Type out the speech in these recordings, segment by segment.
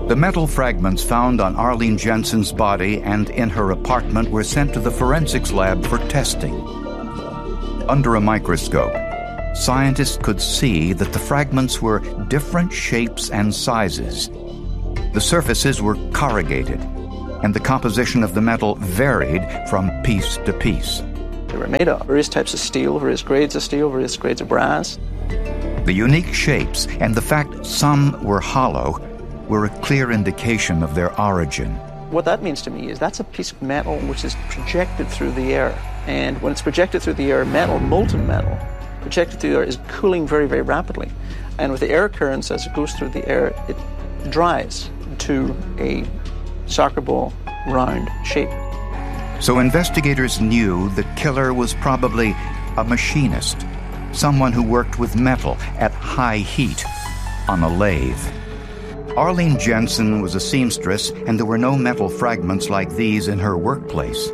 The metal fragments found on Arlene Jensen's body and in her apartment were sent to the forensics lab for testing. Under a microscope, scientists could see that the fragments were different shapes and sizes. The surfaces were corrugated, and the composition of the metal varied from piece to piece. They were made of various types of steel, various grades of steel, various grades of brass. The unique shapes and the fact some were hollow were a clear indication of their origin. What that means to me is that's a piece of metal which is projected through the air. And when it's projected through the air, metal, molten metal, projected through the air is cooling very, very rapidly. And with the air currents as it goes through the air, it dries to a soccer ball round shape. So investigators knew the killer was probably a machinist, someone who worked with metal at high heat on a lathe. Arlene Jensen was a seamstress, and there were no metal fragments like these in her workplace.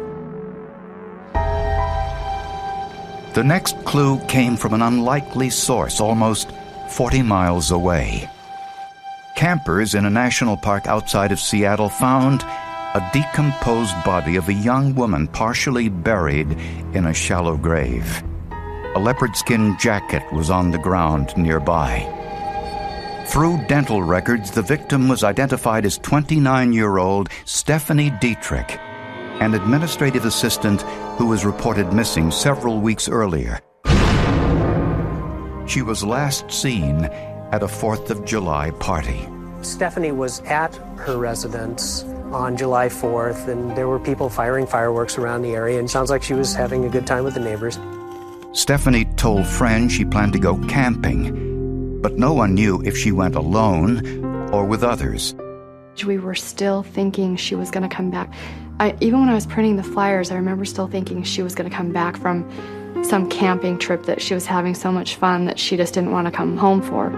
The next clue came from an unlikely source almost 40 miles away. Campers in a national park outside of Seattle found a decomposed body of a young woman partially buried in a shallow grave. A leopard skin jacket was on the ground nearby. Through dental records, the victim was identified as 29-year-old Stephanie Dietrich, an administrative assistant who was reported missing several weeks earlier. She was last seen at a 4th of July party. Stephanie was at her residence on July 4th, and there were people firing fireworks around the area, and it sounds like she was having a good time with the neighbors. Stephanie told friends she planned to go camping, but no one knew if she went alone or with others. We were still thinking she was going to come back. Even when I was printing the flyers, I remember still thinking she was going to come back from some camping trip that she was having so much fun that she just didn't want to come home for.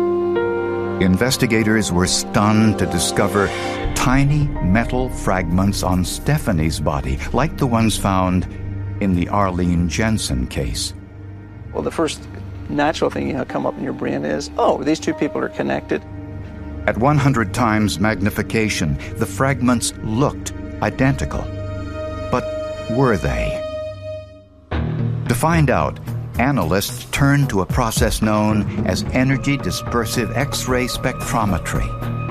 Investigators were stunned to discover tiny metal fragments on Stephanie's body, like the ones found in the Arlene Jensen case. Well, the first natural thing come up in your brain is, oh, these two people are connected. At 100 times magnification, the fragments looked identical. But were they? To find out, analysts turned to a process known as energy dispersive X-ray spectrometry.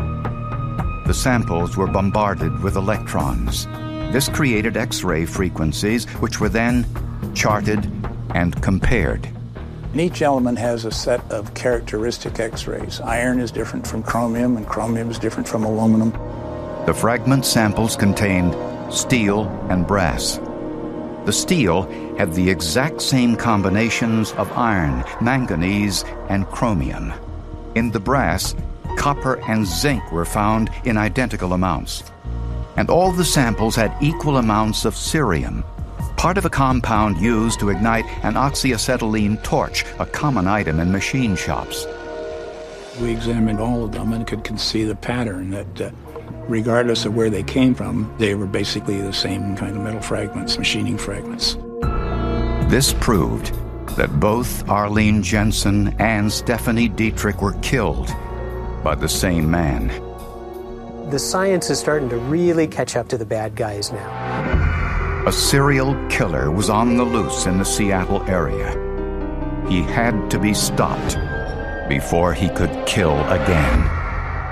The samples were bombarded with electrons. This created X-ray frequencies, which were then charted and compared. And each element has a set of characteristic X-rays. Iron is different from chromium, and chromium is different from aluminum. The fragment samples contained steel and brass. The steel had the exact same combinations of iron, manganese, and chromium. In the brass, copper and zinc were found in identical amounts. And all the samples had equal amounts of cerium, part of a compound used to ignite an oxyacetylene torch, a common item in machine shops. We examined all of them and could see the pattern that regardless of where they came from, they were basically the same kind of metal fragments, machining fragments. This proved that both Arlene Jensen and Stephanie Dietrich were killed by the same man. The science is starting to really catch up to the bad guys now. A serial killer was on the loose in the Seattle area. He had to be stopped before he could kill again.